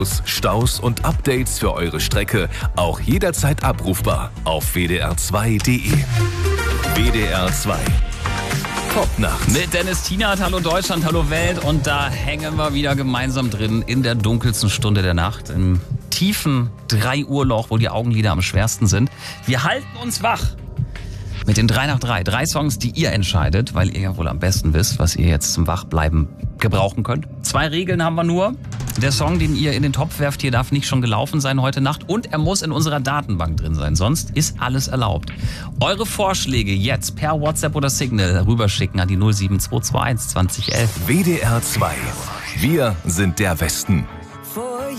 Staus und Updates für eure Strecke auch jederzeit abrufbar auf wdr2.de. WDR 2. Top nachts. Mit Dennis Tienert, hallo Deutschland, hallo Welt. Und da hängen wir wieder gemeinsam drin in der dunkelsten Stunde der Nacht. Im tiefen 3 Uhr Loch, wo die Augenlider am schwersten sind. Wir halten uns wach. Mit den 3 nach 3. 3 Songs, die ihr entscheidet, weil ihr ja wohl am besten wisst, was ihr jetzt zum Wachbleiben gebrauchen könnt. 2 Regeln haben wir nur. Der Song, den ihr in den Topf werft, hier darf nicht schon gelaufen sein heute Nacht. Und er muss in unserer Datenbank drin sein. Sonst ist alles erlaubt. Eure Vorschläge jetzt per WhatsApp oder Signal rüberschicken an die 07221 2011. WDR 2. Wir sind der Westen.